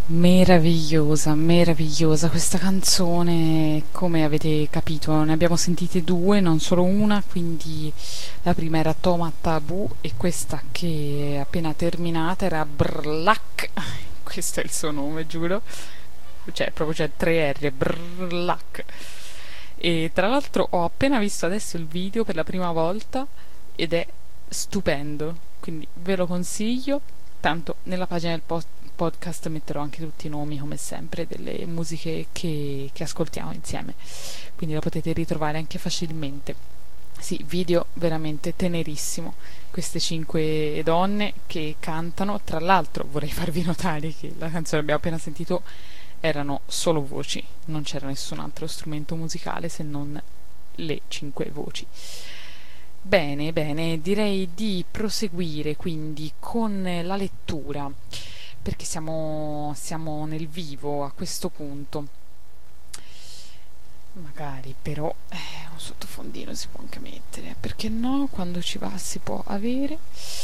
Meravigliosa, meravigliosa questa canzone, come avete capito, ne abbiamo sentite due, non solo una, quindi la prima era Toma Tabù e questa che è appena terminata era Brlac, questo è il suo nome, giuro, cioè proprio c'è tre R, Brlac. E tra l'altro ho appena visto adesso il video per la prima volta ed è stupendo, quindi ve lo consiglio. Tanto nella pagina del podcast metterò anche tutti i nomi, come sempre, delle musiche che ascoltiamo insieme, quindi la potete ritrovare anche facilmente. Sì, video veramente tenerissimo. Queste cinque donne che cantano, tra l'altro vorrei farvi notare che la canzone che abbiamo appena sentito erano solo voci, non c'era nessun altro strumento musicale se non le cinque voci. Bene, bene, direi di proseguire quindi con la lettura, perché siamo nel vivo a questo punto. Magari però un sottofondino si può anche mettere, perché no, quando ci va si può avere.